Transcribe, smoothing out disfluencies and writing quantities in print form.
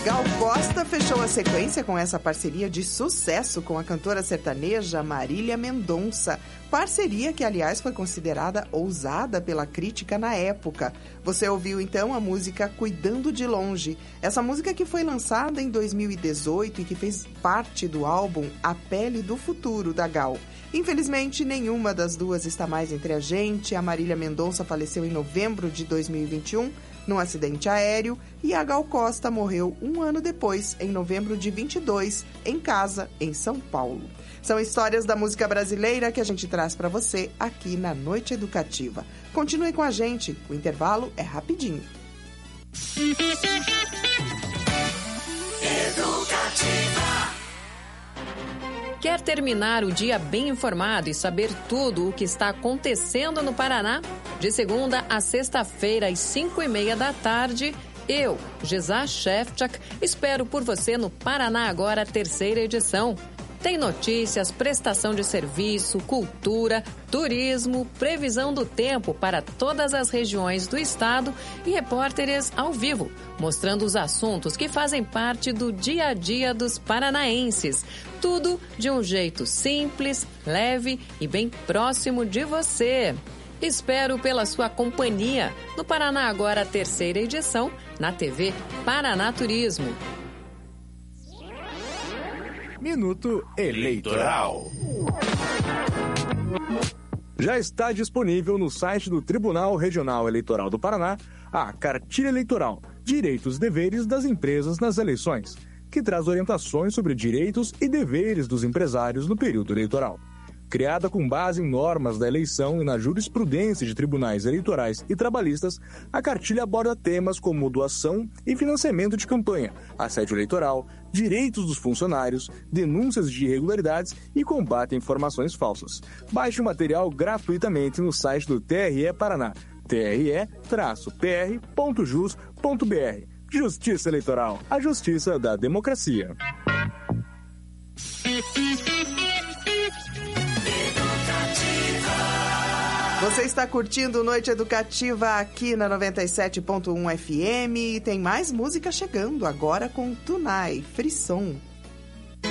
Gal Costa fechou a sequência com essa parceria de sucesso com a cantora sertaneja Marília Mendonça. Parceria que, aliás, foi considerada ousada pela crítica na época. Você ouviu, então, a música Cuidando de Longe. Essa música que foi lançada em 2018 e que fez parte do álbum A Pele do Futuro, da Gal. Infelizmente, nenhuma das duas está mais entre a gente. A Marília Mendonça faleceu em novembro de 2021, num acidente aéreo, e a Gal Costa morreu um ano depois, em novembro de 22, em casa, em São Paulo. São histórias da música brasileira que a gente traz para você aqui na Noite Educativa. Continue com a gente, o intervalo é rapidinho. Educativa. Quer terminar o dia bem informado e saber tudo o que está acontecendo no Paraná? De segunda a sexta-feira, às 5:30 da tarde, eu, Gisá Shefchak, espero por você no Paraná Agora, terceira edição. Tem notícias, prestação de serviço, cultura, turismo, previsão do tempo para todas as regiões do estado e repórteres ao vivo, mostrando os assuntos que fazem parte do dia a dia dos paranaenses. Tudo de um jeito simples, leve e bem próximo de você. Espero pela sua companhia no Paraná Agora, terceira edição, na TV Paraná Turismo. Minuto Eleitoral. Já está disponível no site do Tribunal Regional Eleitoral do Paraná a Cartilha Eleitoral, Direitos e Deveres das Empresas nas Eleições, que traz orientações sobre direitos e deveres dos empresários no período eleitoral. Criada com base em normas da eleição e na jurisprudência de tribunais eleitorais e trabalhistas, a cartilha aborda temas como doação e financiamento de campanha, assédio eleitoral, direitos dos funcionários, denúncias de irregularidades e combate a informações falsas. Baixe o material gratuitamente no site do TRE Paraná, tre-pr.jus.br. Justiça Eleitoral, a justiça da democracia. Você está curtindo Noite Educativa aqui na 97.1 FM e tem mais música chegando agora com Tunai, Frisson.